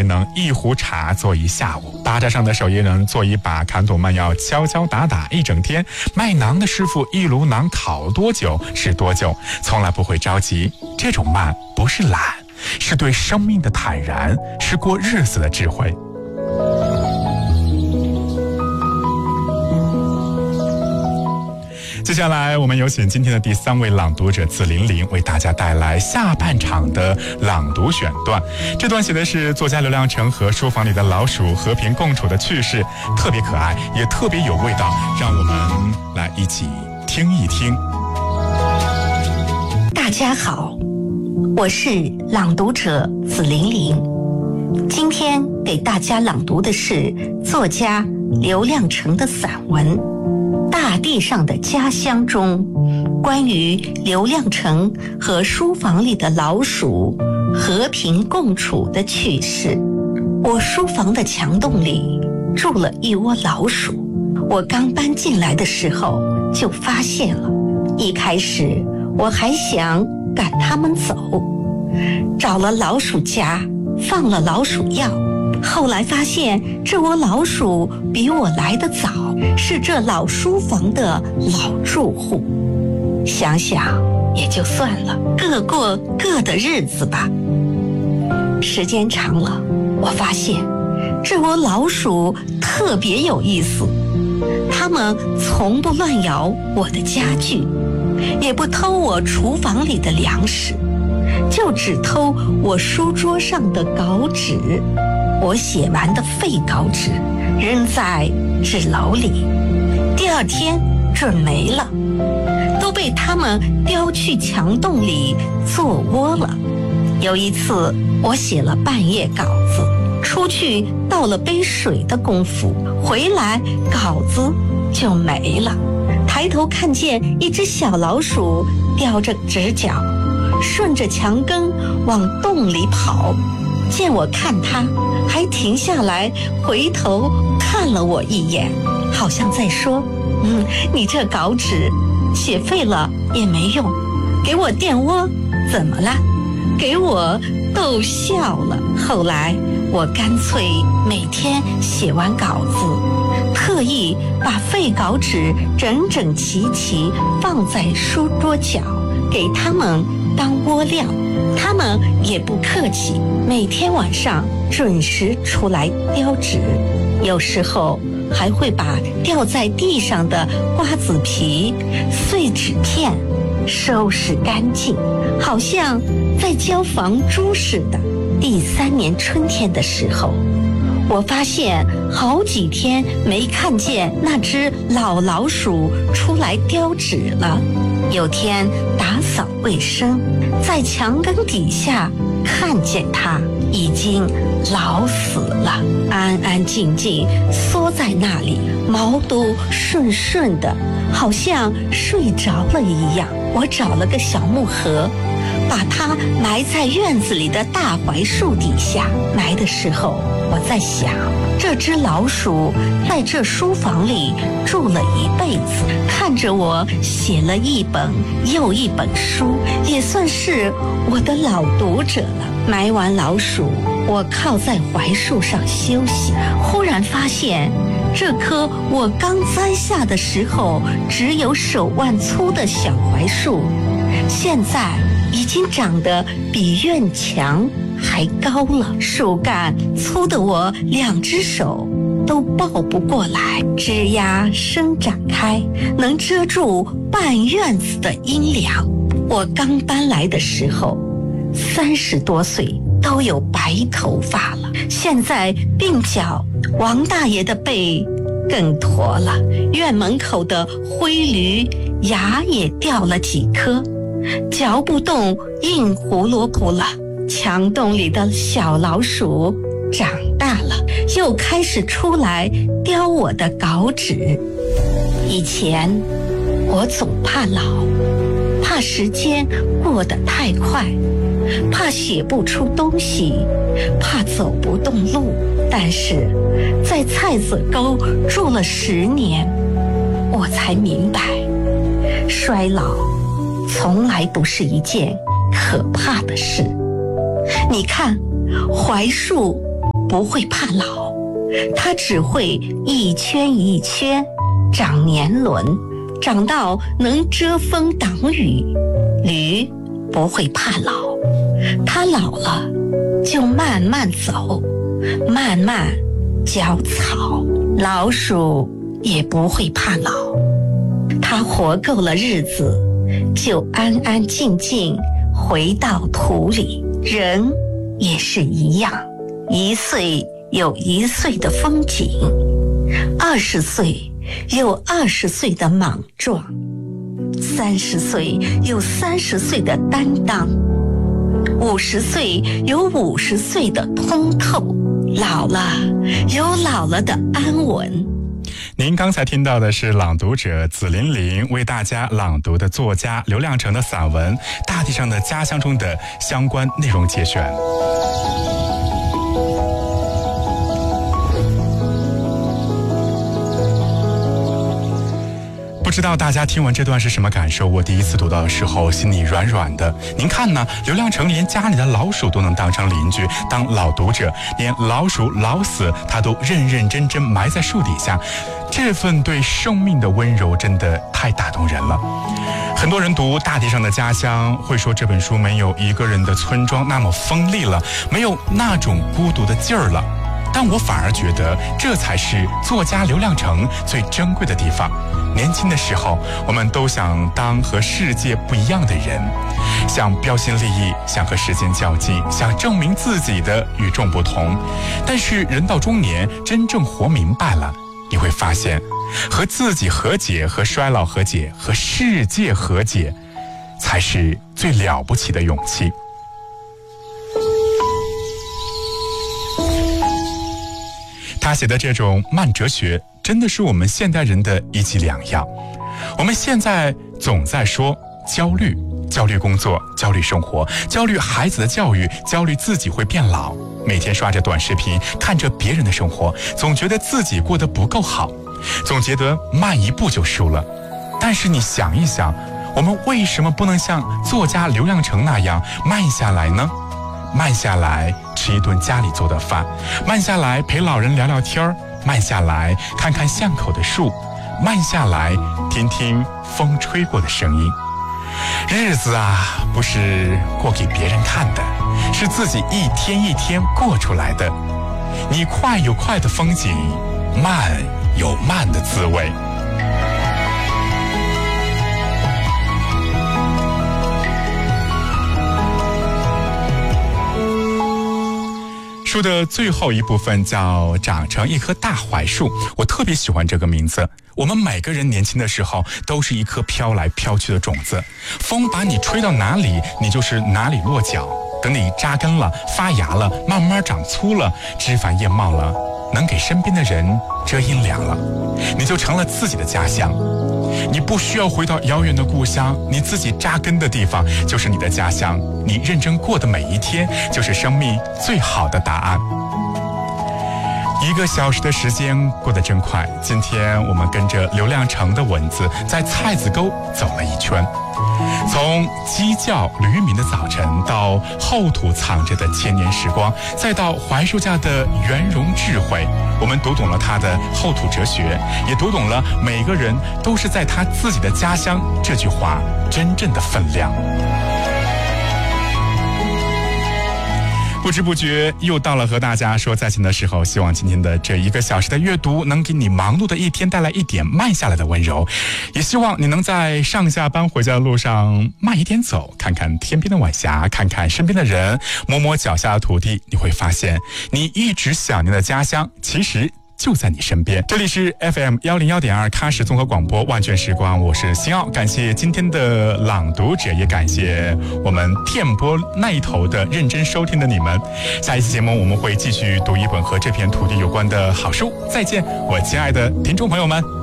艺能一壶茶做一下午，巴扎上的手艺人做一把砍土慢要敲敲打打一整天，卖馕的师傅一炉馕烤多久是多久，从来不会着急。这种慢不是懒，是对生命的坦然，是过日子的智慧。接下来我们有请今天的第3位朗读者紫玲玲为大家带来下半场的朗读选段。这段写的是作家刘亮程和书房里的老鼠和平共处的趣事，特别可爱，也特别有味道，让我们来一起听一听。 大家好，我是朗读者紫玲玲。今天给大家朗读的是作家刘亮程的散文《大地上的家乡》中关于刘亮程和书房里的老鼠和平共处的趣事。我书房的墙洞里住了一窝老鼠，我刚搬进来的时候就发现了。一开始我还想赶它们走，找了老鼠夹，放了老鼠药。后来发现这窝老鼠比我来得早，是这老书房的老住户。想想也就算了，各过各的日子吧。时间长了，我发现这窝老鼠特别有意思，它们从不乱咬我的家具，也不偷我厨房里的粮食，就只偷我书桌上的稿纸。我写完的废稿纸扔在纸篓里，第2天准没了，都被他们叼去墙洞里做窝了。有一次我写了半夜稿子，出去倒了杯水的功夫，回来稿子就没了。抬头看见一只小老鼠叼着纸角，顺着墙根往洞里跑，见我看它，还停下来回头看了我一眼，好像在说你这稿纸写废了也没用，给我垫窝怎么了？给我逗笑了。后来我干脆每天写完稿子，特意把废稿纸整整齐齐放在书桌角，给他们当窝料。他们也不客气，每天晚上准时出来叼纸，有时候还会把掉在地上的瓜子皮、碎纸片收拾干净，好像在交房租似的。第3年春天的时候，我发现好几天没看见那只老老鼠出来叼纸了。有天打扫卫生，在墙根底下看见它已经老死了，安安静静缩在那里，毛都顺顺的，好像睡着了一样。我找了个小木盒，把它埋在院子里的大槐树底下。埋的时候我在想，这只老鼠在这书房里住了一辈子，看着我写了一本又一本书，也算是我的老读者了。埋完老鼠，我靠在槐树上休息，忽然发现这棵我刚栽下的时候只有手腕粗的小槐树，现在已经长得比院墙还高了，树干粗的我2只手都抱不过来，枝桠伸展开，能遮住半院子的阴凉。我刚搬来的时候30多岁，都有白头发了，现在鬓角王大爷的背更驼了，院门口的灰驴牙也掉了几颗，嚼不动硬胡萝卜了。墙洞里的小老鼠长大了，又开始出来叼我的稿纸。以前我总怕老，怕时间过得太快，怕写不出东西，怕走不动路。但是在菜籽沟住了10年，我才明白，衰老从来不是一件可怕的事。你看，槐树不会怕老，它只会一圈一圈长年轮，长到能遮风挡雨。驴不会怕老，它老了就慢慢走，慢慢嚼草。老鼠也不会怕老，它活够了日子，就安安静静回到土里。人也是一样，1岁有1岁的风景，20岁有20岁的莽撞，30岁有30岁的担当，50岁有50岁的通透，老了有老了的安稳。 您刚才听到的是朗读者紫玲玲为大家朗读的作家刘亮程的散文《大地上的家乡》中的相关内容节选。不知道大家听完这段是什么感受？我第一次读到的时候心里软软的。您看呢，刘亮程连家里的老鼠都能当成邻居，当老读者，连老鼠老死他都认认真真埋在树底下，这份对生命的温柔真的太打动人了。很多人读《大地上的家乡》会说这本书没有一个人的村庄那么锋利了，没有那种孤独的劲儿了，但我反而觉得这才是作家刘亮程最珍贵的地方。年轻的时候，我们都想当和世界不一样的人，想标新立异，想和时间较劲，想证明自己的与众不同。但是人到中年，真正活明白了，你会发现，和自己和解，和衰老和解，和世界和解，才是最了不起的勇气。他写的这种慢哲学，真的是我们现代人的一剂良药。我们现在总在说焦虑，焦虑工作，焦虑生活，焦虑孩子的教育，焦虑自己会变老。每天刷着短视频，看着别人的生活，总觉得自己过得不够好，总觉得慢一步就输了。但是你想一想，我们为什么不能像作家刘亮程那样慢下来呢？慢下来吃一顿家里做的饭，慢下来陪老人聊聊天，慢下来看看巷口的树，慢下来听听风吹过的声音。日子啊，不是过给别人看的，是自己一天一天过出来的。你快有快的风景，慢有慢的滋味。书的最后一部分叫长成一棵大槐树，我特别喜欢这个名字。我们每个人年轻的时候都是一颗飘来飘去的种子，风把你吹到哪里，你就是哪里落脚。等你扎根了，发芽了，慢慢长粗了，枝繁叶茂了，能给身边的人遮阴凉了，你就成了自己的家乡。你不需要回到遥远的故乡，你自己扎根的地方就是你的家乡。你认真过的每一天，就是生命最好的答案。1个小时的时间过得真快，今天我们跟着刘亮程的文字，在菜子沟走了一圈，从鸡叫驴鸣的早晨，到后土藏着的千年时光，再到槐树下的圆融智慧，我们读懂了他的后土哲学，也读懂了每个人都是在他自己的家乡这句话真正的分量。不知不觉又到了和大家说再见的时候，希望今天的这1个小时的阅读能给你忙碌的一天带来一点慢下来的温柔，也希望你能在上下班回家的路上慢一点走，看看天边的晚霞，看看身边的人，摸摸脚下的土地，你会发现你一直想念的家乡其实就在你身边。这里是 FM 101.2喀什综合广播万卷时光，我是辛奥。感谢今天的朗读者，也感谢我们电波那一头的认真收听的你们。下一期节目我们会继续读一本和这片土地有关的好书。再见，我亲爱的听众朋友们。